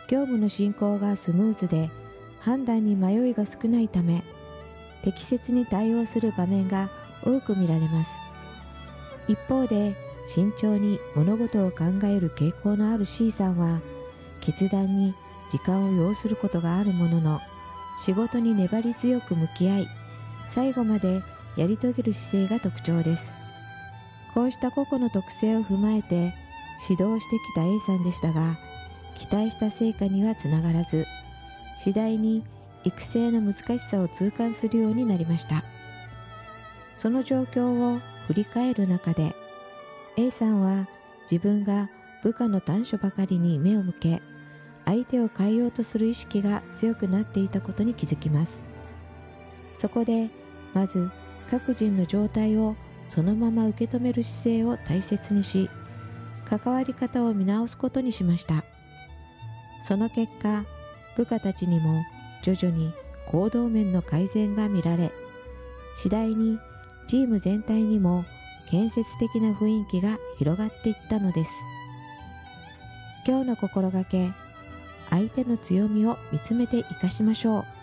業務の進行がスムーズで判断に迷いが少ないため、適切に対応する場面が多く見られます。一方で、慎重に物事を考える傾向のある C さんは、決断に時間を要することがあるものの、仕事に粘り強く向き合い、最後までやり遂げる姿勢が特徴です。こうした個々の特性を踏まえて指導してきた A さんでしたが、期待した成果にはつながらず、次第に育成の難しさを痛感するようになりました。その状況を振り返る中で、A さんは自分が部下の短所ばかりに目を向け、相手を変えようとする意識が強くなっていたことに気づきます。そこで、まず各人の状態をそのまま受け止める姿勢を大切にし、関わり方を見直すことにしました。その結果、部下たちにも徐々に行動面の改善が見られ、次第にチーム全体にも建設的な雰囲気が広がっていったのです。今日の心がけ、相手の強みを見つめて生かしましょう。